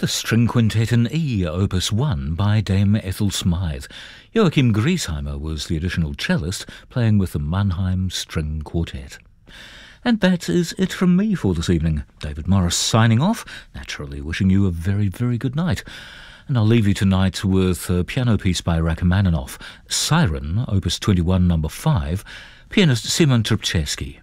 The String Quintet in E, Opus 1 by Dame Ethel Smythe. Joachim Griesheimer was the additional cellist, playing with the Mannheim String Quartet. And that is it from me for this evening. David Morris signing off, naturally wishing you a very, very good night. And I'll leave you tonight with a piano piece by Rachmaninoff, Siren, Opus 21, number 5, pianist Simon Trpczewski.